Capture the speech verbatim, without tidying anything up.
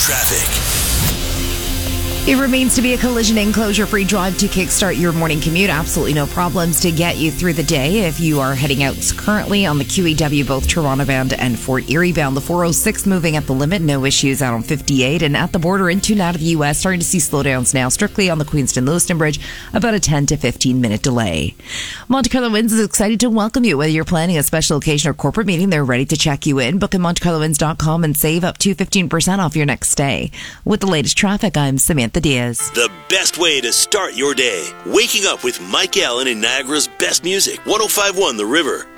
Traffic. It remains to be a collision enclosure-free drive to kickstart your morning commute. Absolutely no problems to get you through the day if you are heading out currently on the Q E W, both Toronto bound and Fort Erie bound. The four oh six moving at the limit, no issues out on fifty-eight. And at the border into and out of the U S, starting to see slowdowns now, strictly on the Queenston-Lewiston Bridge, about a ten to fifteen minute delay. Monte Carlo Inns is excited to welcome you. Whether you're planning a special occasion or corporate meeting, they're ready to check you in. Book at monte carlo inns dot com and save up to fifteen percent off your next stay. With the latest traffic, I'm Samantha Diaz. The best way to start your day. Waking up with Mike Allen and Niagara's best music. one oh five point one The River.